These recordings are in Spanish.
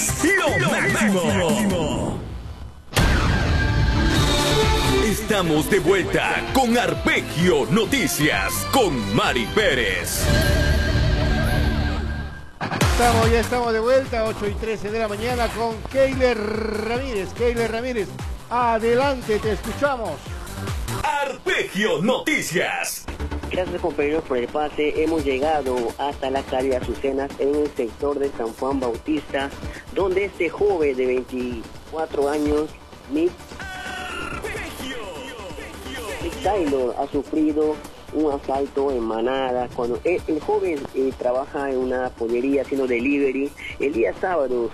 es lo máximo. Estamos de vuelta con Arpegio Noticias con Mari Pérez. Ya estamos de vuelta, 8:13 de la mañana con Keiler Ramírez. Keiler Ramírez, adelante, te escuchamos. Arpegio Noticias. Gracias compañeros por el pase. Hemos llegado hasta la calle Azucenas en el sector de San Juan Bautista, donde este joven de 24 años, Nick Taylor, ha sufrido un asalto en manada. Cuando el joven trabaja en una pollería haciendo delivery, el día sábado,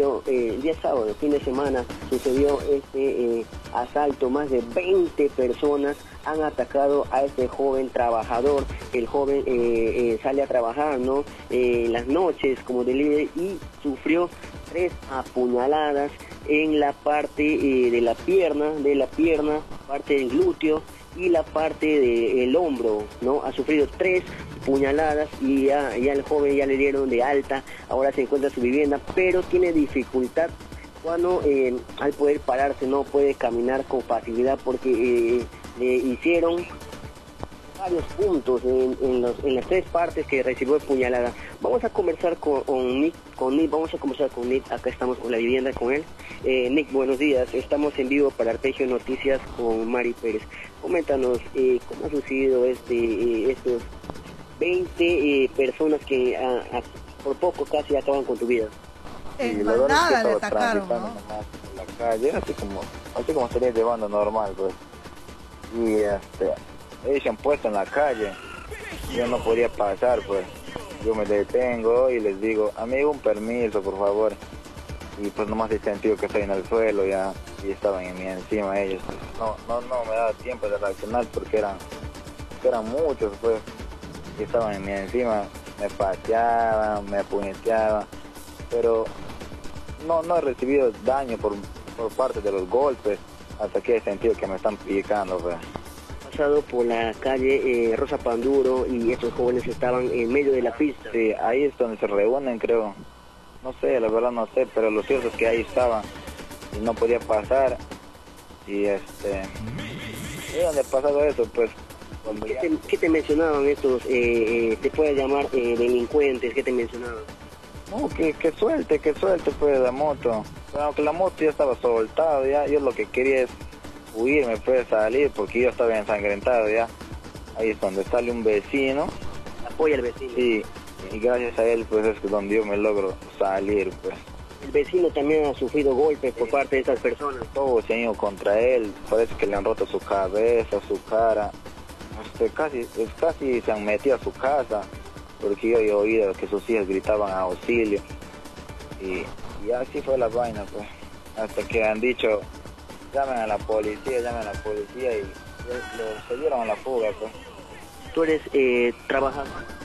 fin de semana, sucedió este asalto. Más de 20 personas han atacado a este joven trabajador. El joven sale a trabajar, ¿no? En las noches como delivery y sufrió 3 apuñaladas en la parte de la pierna, parte del glúteo y la parte del hombro, ¿no? Ha sufrido 3 puñaladas y ya el joven ya le dieron de alta. Ahora se encuentra en su vivienda, pero tiene dificultad cuando al poder pararse, no puede caminar con facilidad porque le hicieron varios puntos en las 3 partes que recibió puñalada. Vamos a conversar con Nick, acá estamos con la vivienda con él. Nick, buenos días, estamos en vivo para Arpegio Noticias con Mari Pérez. Coméntanos, ¿cómo ha sucedido estos 20 personas que por poco casi acaban con tu vida? En manada le atacaron, ¿no? En la calle, así como estaría llevando normal, pues. Y ellos se han puesto en la calle, yo no podía pasar, pues. Yo me detengo y les digo, amigo, un permiso, por favor. Y pues nomás he sentido que estoy en el suelo ya, y estaban en mí encima ellos. No me daba tiempo de reaccionar porque eran muchos, pues. Y estaban en mí encima, me pateaban, me puñeteaban, pero no he recibido daño por parte de los golpes, hasta que he sentido que me están picando, pues. Pasado por la calle Rosa Panduro y estos jóvenes estaban en medio de la pista. Sí, ahí es donde se reúnen, creo. No sé, la verdad no sé, pero lo cierto es que ahí estaban y no podía pasar. Y ¿de dónde ha pasado eso? Pues ¿Qué te mencionaban estos? ¿Te puede llamar delincuentes? ¿Qué te mencionaban? No, que suelte pues la moto. Pero aunque la moto ya estaba soltada, ya yo lo que quería es huir, me puede salir porque yo estaba ensangrentado ya. Ahí es donde sale un vecino. Apoya al vecino. Sí, y gracias a él pues es que donde yo me logro salir, pues. El vecino también ha sufrido golpes por parte de estas personas. Todos se han ido contra él, parece que le han roto su cabeza, su cara. Casi se han metido a su casa, porque yo he oído que sus hijas gritaban a auxilio. Y así fue la vaina, pues. Hasta que han dicho, llamen a la policía y se dieron a la fuga, pues. Tú eres trabajador.